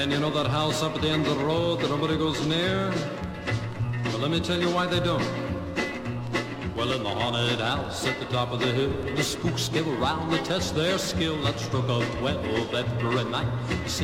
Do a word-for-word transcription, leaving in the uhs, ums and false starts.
And you know that house up at the end of the road that nobody goes near? Well, let me tell you why they don't. Well, in the haunted house at the top of the hill, the spooks give around to test their skill. That stroke of twelve every night.